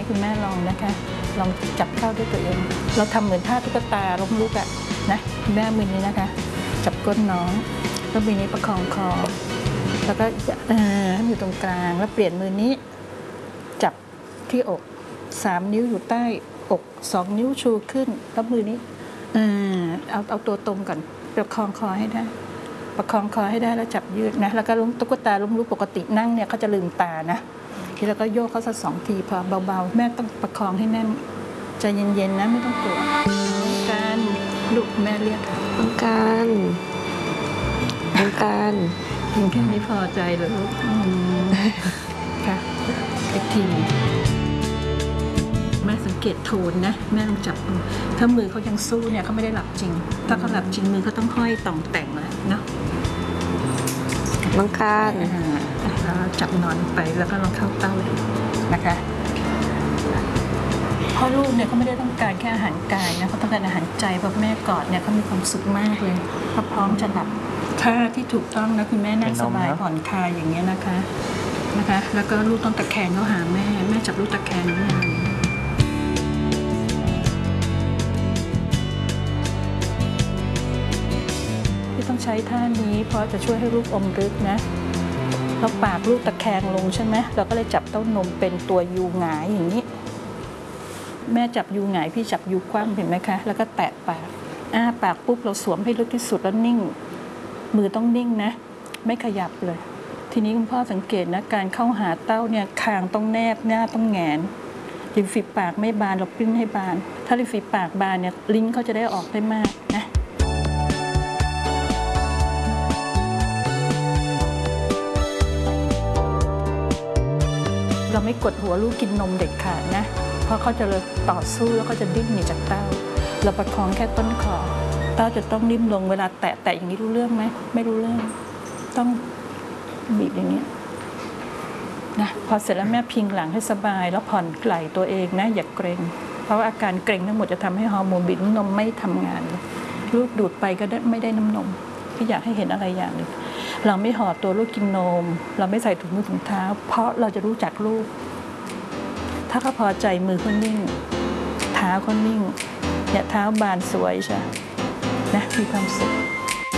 ให้คุณแม่ลองนะคะลองจับเข้าด้วยตัวเองเราทำเหมือนท่าตุ๊กตาล้มลุกอะนะคุณแม่มือนี้นะคะจับก้นน้องแล้วมือนี้ประคองคอแล้วก็ให้อยู่ตรงกลางแล้วเปลี่ยนมือนี้จับที่อก3 นิ้วอยู่ใต้อก2 นิ้วชูขึ้นแล้วมือนี้เอาตัวตรงก่อนประคองคอให้ได้ประคองคอให้ได้แล้วจับยืดนะแล้วก็ล้มตุ๊กตาล้มลุกปกตินั่งเนี่ยเขาจะลืมตานะทีแล้วก็โยกเขาสัก2 ทีพอเบาๆแม่ต้องประคองให้แน่นใจเย็นๆนะไม่ต้องกลัวการลูกแม่เรียกต้องการเพียงแค่นี้พอใจเลยลูกค่ะอีกทีแม่สังเกตโทนนะแม่ลองจับถ้ามือเขายังสู้เนี่ยเขาไม่ได้หลับจริงถ้าเขาหลับจริงมือเขาต้องห้อยต่องแต่งแล้วเนาะต้องการแล้วจับนอนไปแล้วก็ลองเข้าเต้าเลยนะคะเพราะลูกเนี่ยเขาไม่ได้ต้องการแค่อาหารกายนะเขาต้องการอาหารใจเพราะแม่กอดเนี่ยเขามีความสุขมากเลยเขาพร้อมจะหลับท่าที่ถูกต้องนะคุณแม่นั่งสบายผ่อนคลายอย่างเงี้ยนะคะแล้วก็ลูกต้องตะแคงเข้าหาแม่จับลูกตะแคงนี่ที่ต้องใช้ท่านี้เพราะจะช่วยให้ลูกอมลึกนะแล้วปากลูกตะแคงลงใช่ไหมเราก็เลยจับเต้านมเป็นตัวยูหงายอย่างนี้แม่จับยูหงายพี่จับยูคว่ำเห็นไหมคะแล้วก็แตะปากปากปุ๊บเราสวมให้ลึกที่สุดแล้วนิ่งมือต้องนิ่งนะไม่ขยับเลยทีนี้คุณพ่อสังเกตนะการเข้าหาเต้าเนี่ยคางต้องแนบหน้าต้องแหงนริมฝีปากไม่บานเราปิ้นให้บานถ้าริมฝีปากบานเนี่ยลิ้นเขาจะได้ออกได้มากนะเราไม่กดหัวลูกกินนมเด็ดขาดนะเพราะเขาจะเลยต่อสู้แล้วก็จะดิ้นหนีจากเต้าเราประคองแค่ต้นคอเต้าจะต้องนิ่มลงเวลาแตะอย่างนี้รู้เรื่องไหมไม่รู้เรื่องต้องบีบอย่างนี้นะพอเสร็จแล้วแม่พิงหลังให้สบายแล้วผ่อนไหล่ตัวเองนะอย่าเกรงเพราะว่าอาการเกร็งทั้งหมดจะทำให้ฮอร์โมนบีบนมไม่ทำงานลูกดูดไปก็ไม่ได้น้ำนมพี่อยากให้เห็นอะไรอย่างหนึ่งเราไม่ห่อตัวลูกกินนมเราไม่ใส่ถุงมือถุงเท้าเพราะเราจะรู้จักลูกถ้าเขาพอใจมือเขานิ่งเท้าเขานิ่งเนี่ยเท้าบานสวยใช่นะมีความสุข